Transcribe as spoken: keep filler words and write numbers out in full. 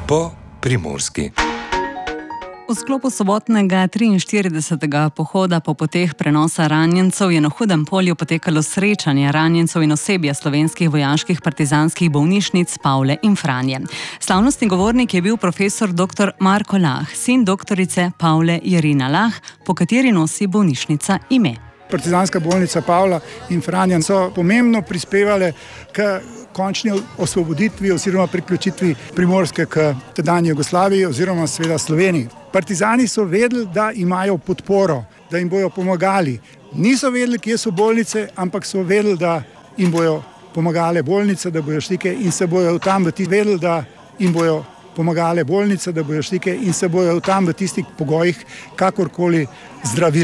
po Primorski. V sklopu sobotnega triinštiridesetega pohoda po poteh prenosa ranjencev je na Hudem Polju potekalo srečanje ranjencev in osebja slovenskih vojaških partizanskih bolnišnic Pavle in Franje. Slavnostni govornik je bil profesor doktor Marko Lah, sin doktorice Pavle Jerina Lah, po kateri nosi bolnišnica ime. Partizanska bolnica Pavla in Franja so pomembno prispevale k končni osvoboditvi oziroma priključitvi Primorske k tedanji Jugoslaviji oziroma seveda Sloveniji. Partizani so vedeli, da imajo podporo, da jim bojo pomagali. Niso vedeli, kje so bolnice, ampak so vedeli, da jim bojo pomagale bolnice, da bojo šli in se bojo tam v tistih vedeli, da jim bojo pomagale bolnice, da bojo šli in se bojo tam v tistih pogojih kakorkoli zdravili.